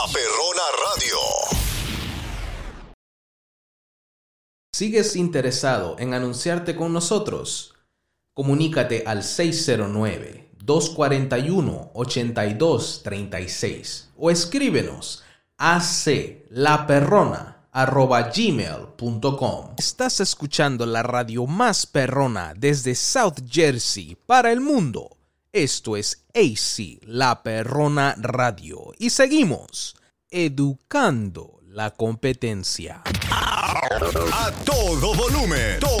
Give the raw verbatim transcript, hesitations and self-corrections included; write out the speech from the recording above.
La Perrona Radio. ¿Sigues interesado en anunciarte con nosotros? Comunícate al seis cero nueve, dos cuatro uno, ocho dos tres seis o escríbenos a aclaperrona arroba gmail punto com. Estás escuchando la radio más perrona desde South Jersey para el mundo. Esto es A C, La Perrona Radio. Y seguimos educando la competencia. A todo volumen. Todo